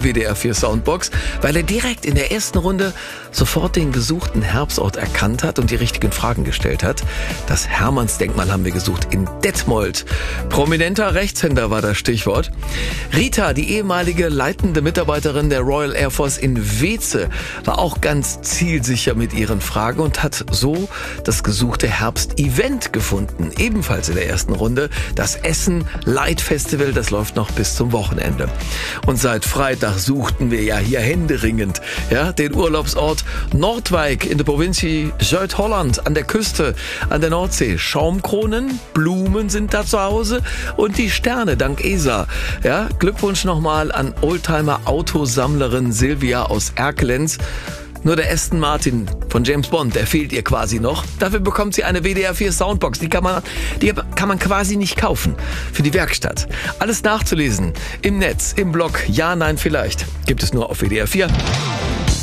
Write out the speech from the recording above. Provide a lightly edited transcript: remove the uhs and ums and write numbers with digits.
WDR 4 Soundbox, weil er direkt in der ersten Runde sofort den gesuchten Herbstort erkannt hat und die richtigen Fragen gestellt hat. Das Hermannsdenkmal haben wir gesucht in Detmold. Prominenter Rechtshänder war das Stichwort. Rita, die ehemalige leitende Mitarbeiterin der Royal Air Force in Weeze, war auch ganz zielsicher mit ihren Fragen und hat so das gesuchte Herbst-Event gefunden. Ebenfalls in der ersten Runde das Essen Light Festival, das läuft noch bis zum Wochenende. Und seit Freitag suchten wir ja hier händeringend den Urlaubsort Noordwijk in der Provinz Zuid-Holland an der Küste, an der Nordsee. Schaumkronen, Blumen sind da zu Hause und die Sterne dank ESA. Ja, Glückwunsch nochmal an Oldtimer-Autosammlerin Silvia aus Erkelenz. Nur der Aston Martin von James Bond, der fehlt ihr quasi noch. Dafür bekommt sie eine WDR 4 Soundbox. Die kann man quasi nicht kaufen. Für die Werkstatt. Alles nachzulesen im Netz, im Blog. Ja, nein, vielleicht. Gibt es nur auf WDR 4.